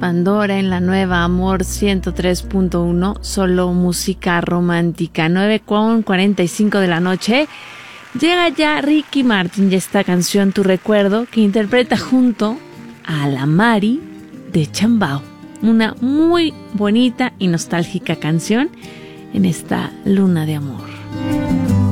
Pandora en la nueva Amor 103.1, solo música romántica. 9:45 de la noche. Llega ya Ricky Martin y esta canción Tu Recuerdo, que interpreta junto a la Mari de Chambao. Una muy bonita y nostálgica canción en esta luna de amor.